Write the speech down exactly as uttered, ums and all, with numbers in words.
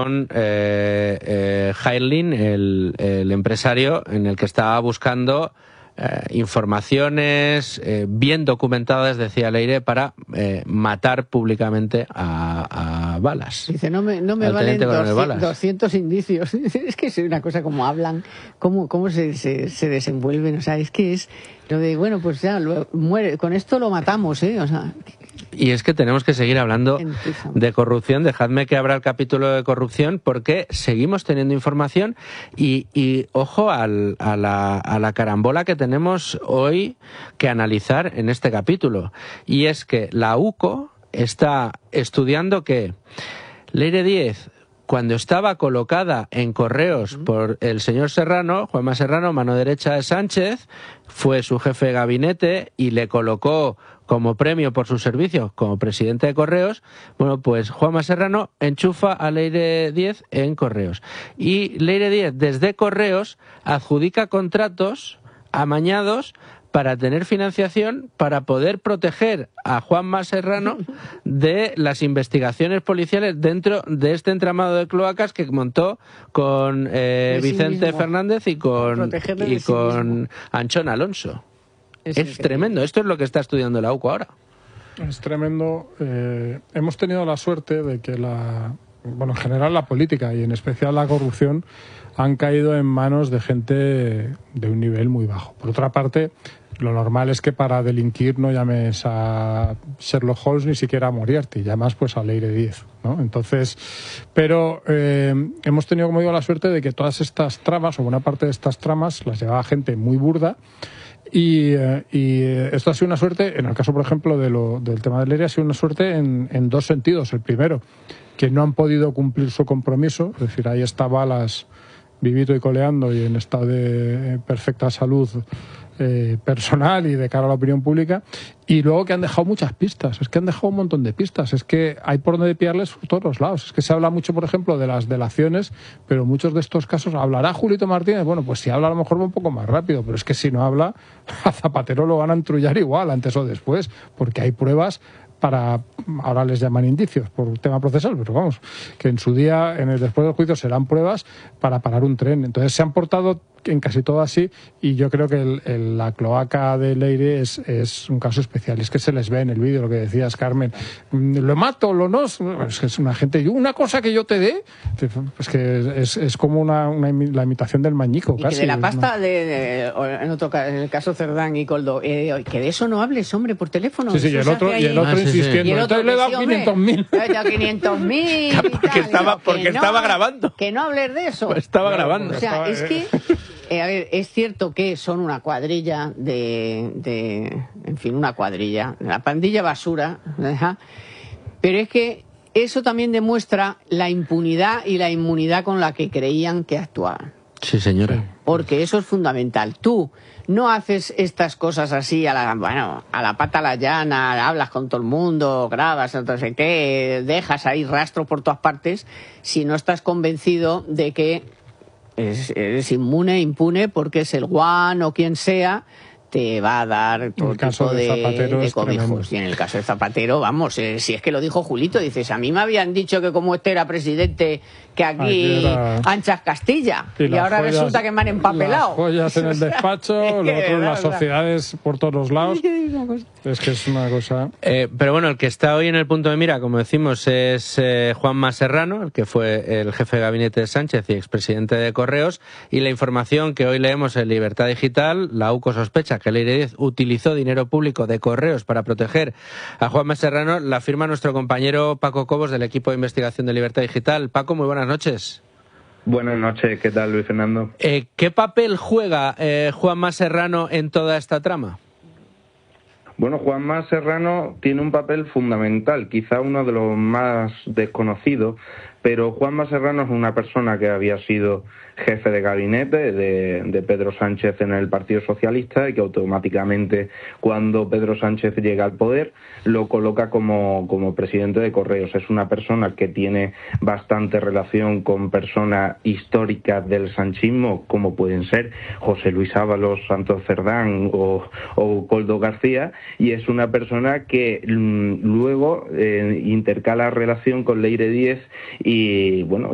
eh, eh, Jailin, el, el empresario en el que estaba buscando eh, informaciones eh, bien documentadas, decía Leire, para eh, matar públicamente a, a Balas. Dice, no me, no me valen doscientos, doscientos indicios. Es que es una cosa como hablan, cómo, cómo se, se, se desenvuelven. O sea, es que es lo de, bueno, pues ya, lo, muere, con esto lo matamos, ¿eh? O sea... Y es que tenemos que seguir hablando de corrupción. Dejadme que abra el capítulo de corrupción porque seguimos teniendo información y, y ojo al, a, la, a la carambola que tenemos hoy que analizar en este capítulo. Y es que la U C O está estudiando que Leire Díez, cuando estaba colocada en Correos por el señor Serrano, Juanma Serrano, mano derecha de Sánchez, fue su jefe de gabinete y le colocó como premio por sus servicios como presidente de Correos. Bueno, pues Juanma Serrano enchufa a Leire Díez en Correos. Y Leire Díez, desde Correos, adjudica contratos amañados para tener financiación para poder proteger a Juanma Serrano de las investigaciones policiales dentro de este entramado de cloacas que montó con eh, sí Vicente mismo. Fernández y con, y sí con Anchón Alonso. Es, es tremendo. Esto es lo que está estudiando la U C O ahora. Es tremendo. Eh, hemos tenido la suerte de que la, bueno, en general la política y en especial la corrupción han caído en manos de gente de un nivel muy bajo. Por otra parte, lo normal es que para delinquir no llames a Sherlock Holmes ni siquiera a Moriarty, llamas pues a Leire Díez, ¿no? Entonces, pero eh, hemos tenido, como digo, la suerte de que todas estas tramas, o buena parte de estas tramas, las llevaba gente muy burda. Y, eh, y esto ha sido una suerte, en el caso, por ejemplo, de lo, del tema de Leire, ha sido una suerte en, en dos sentidos. El primero, que no han podido cumplir su compromiso, es decir, ahí está Balas vivito y coleando y en estado de perfecta salud eh, personal y de cara a la opinión pública, y luego que han dejado muchas pistas, es que han dejado un montón de pistas, es que hay por donde pillarles por todos los lados. Es que se habla mucho, por ejemplo, de las delaciones, pero muchos de estos casos, ¿hablará Julito Martínez? Bueno, pues si habla a lo mejor va un poco más rápido, pero es que si no habla, a Zapatero lo van a entrullar igual, antes o después, porque hay pruebas para, ahora les llaman indicios por tema procesal, pero vamos, que en su día, en el después del juicio, serán pruebas para parar un tren. Entonces se han portado en casi todo así, y yo creo que el, el, la cloaca de Leire es, es un caso especial. Es que se les ve en el vídeo lo que decías, Carmen, lo mato, lo no, es que es una gente, una cosa que yo te dé, pues que es, es como una, una la imitación del mañico, y casi. Que de la pasta, ¿no? de, de, en, otro, en el caso Cerdán y Coldo, eh, que de eso no hables, hombre, por teléfono. Sí, sí, y el otro, y el otro ah, insistiendo, sí, sí. Entonces le he dado quinientos mil. quinientos mil. Porque estaba, porque estaba no, grabando. Que no hables de eso. Pues estaba claro, grabando. O sea, es que... Eh, a ver, es cierto que son una cuadrilla de, de... En fin, una cuadrilla. La pandilla basura. ¿eh? Pero es que eso también demuestra la impunidad y la inmunidad con la que creían que actuaban. Sí, señora. Porque eso es fundamental. Tú no haces estas cosas así a la, bueno, a la pata a la llana, hablas con todo el mundo, grabas, no sé qué, dejas ahí rastro por todas partes, si no estás convencido de que eres inmune, impune, porque es el Juan o quien sea, te va a dar todo tipo de, de, de cobijos. Y en el caso de Zapatero, vamos, eh, si es que lo dijo Julito, dices, a mí me habían dicho que como este era presidente, que aquí, aquí era... anchas Castilla, y, y ahora joyas, resulta que me han empapelado. Las joyas en el despacho, o sea, lo otro en las sociedades por todos los lados. Es que es una cosa... Eh, pero bueno, el que está hoy en el punto de mira, como decimos, es eh, Juanma Serrano, el que fue el jefe de gabinete de Sánchez y expresidente de Correos, y la información que hoy leemos en Libertad Digital, la U C O sospecha que Leire Díez utilizó dinero público de Correos para proteger a Juanma Serrano, la firma nuestro compañero Paco Cobos del equipo de investigación de Libertad Digital. Paco, muy buenas noches. Buenas noches, ¿qué tal, Luis Fernando? Eh, ¿Qué papel juega eh, Juanma Serrano en toda esta trama? Bueno, Juanma Serrano tiene un papel fundamental, quizá uno de los más desconocidos, pero Juanma Serrano es una persona que había sido jefe de gabinete de, de Pedro Sánchez en el Partido Socialista y que automáticamente, cuando Pedro Sánchez llega al poder, lo coloca como, como presidente de Correos. Es una persona que tiene bastante relación con personas históricas del sanchismo, como pueden ser José Luis Ábalos, Santos Cerdán o, o Coldo García, y es una persona que luego eh, intercala relación con Leire Díez y, bueno,